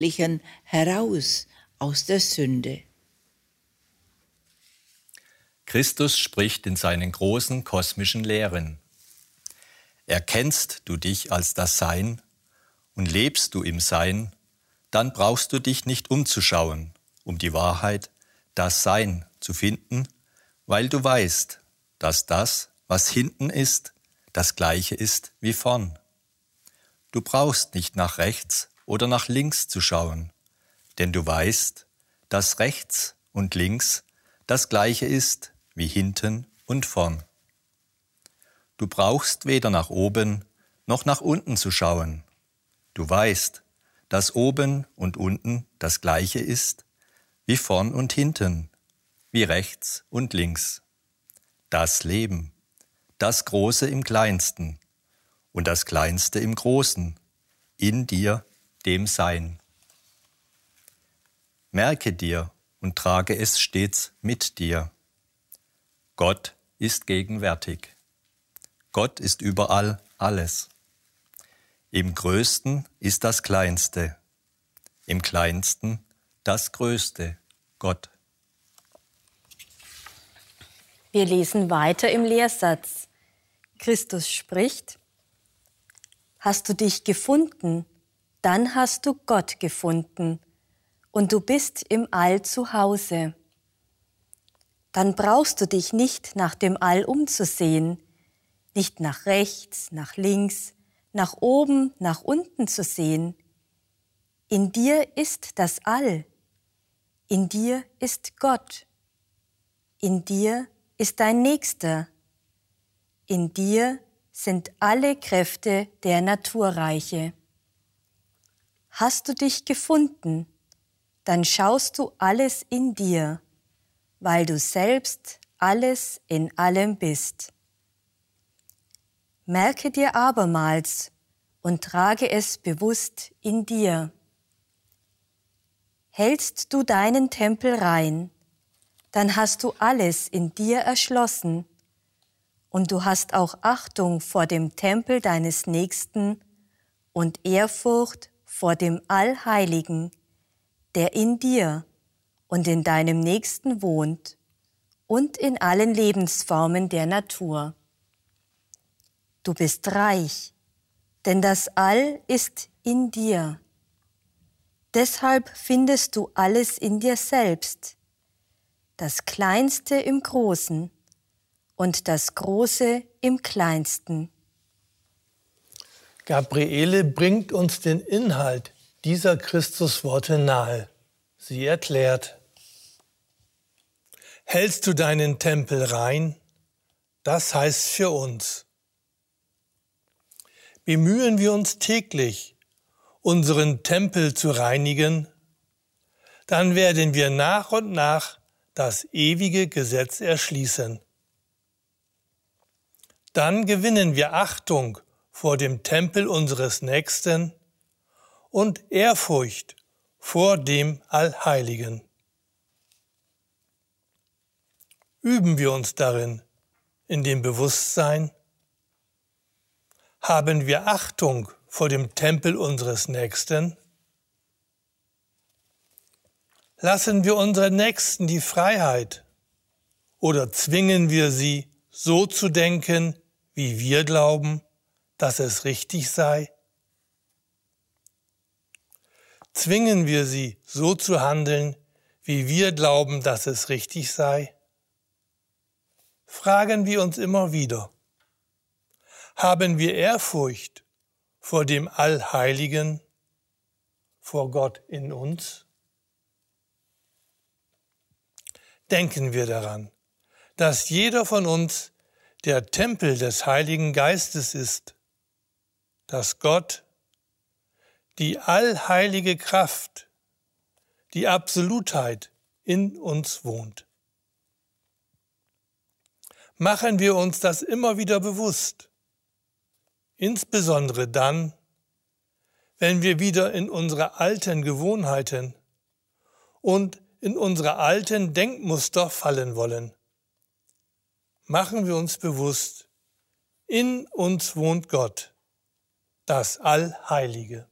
heraus aus der Sünde. Christus spricht in seinen großen kosmischen Lehren. Erkennst du dich als das Sein und lebst du im Sein, dann brauchst du dich nicht umzuschauen, um die Wahrheit, das Sein, zu finden, weil du weißt, dass das, was hinten ist, das Gleiche ist wie vorn. Du brauchst nicht nach rechts oder nach links zu schauen, denn du weißt, dass rechts und links das Gleiche ist wie hinten und vorn. Du brauchst weder nach oben noch nach unten zu schauen. Du weißt, dass oben und unten das Gleiche ist wie vorn und hinten, wie rechts und links. Das Leben, das Große im Kleinsten und das Kleinste im Großen, in dir, dem Sein. Merke dir und trage es stets mit dir. Gott ist gegenwärtig. Gott ist überall alles. Im Größten ist das Kleinste, im Kleinsten das Größte, Gott. Wir lesen weiter im Lehrsatz. Christus spricht: Hast du dich gefunden, dann hast du Gott gefunden und du bist im All zu Hause. Dann brauchst du dich nicht nach dem All umzusehen, nicht nach rechts, nach links, nach oben, nach unten zu sehen. In dir ist das All. In dir ist Gott. In dir ist dein Nächster. In dir sind alle Kräfte der Naturreiche. Hast du dich gefunden, dann schaust du alles in dir, weil du selbst alles in allem bist. Merke dir abermals und trage es bewusst in dir. Hältst du deinen Tempel rein, dann hast du alles in dir erschlossen und du hast auch Achtung vor dem Tempel deines Nächsten und Ehrfurcht vor dem Allheiligen, der in dir und in deinem Nächsten wohnt und in allen Lebensformen der Natur. Du bist reich, denn das All ist in dir. Deshalb findest du alles in dir selbst, das Kleinste im Großen und das Große im Kleinsten. Gabriele bringt uns den Inhalt dieser Christusworte nahe. Sie erklärt: Hältst du deinen Tempel rein? Das heißt für uns: Bemühen wir uns täglich, unseren Tempel zu reinigen, dann werden wir nach und nach das ewige Gesetz erschließen. Dann gewinnen wir Achtung vor dem Tempel unseres Nächsten und Ehrfurcht vor dem Allheiligen. Üben wir uns darin, in dem Bewusstsein: Haben wir Achtung vor dem Tempel unseres Nächsten? Lassen wir unseren Nächsten die Freiheit oder zwingen wir sie, so zu denken, wie wir glauben, dass es richtig sei? Zwingen wir sie, so zu handeln, wie wir glauben, dass es richtig sei? Fragen wir uns immer wieder: Haben wir Ehrfurcht vor dem Allheiligen, vor Gott in uns? Denken wir daran, dass jeder von uns der Tempel des Heiligen Geistes ist, dass Gott, die allheilige Kraft, die Absolutheit in uns wohnt. Machen wir uns das immer wieder bewusst, insbesondere dann, wenn wir wieder in unsere alten Gewohnheiten und in unsere alten Denkmuster fallen wollen. Machen wir uns bewusst: In uns wohnt Gott, das Allheilige.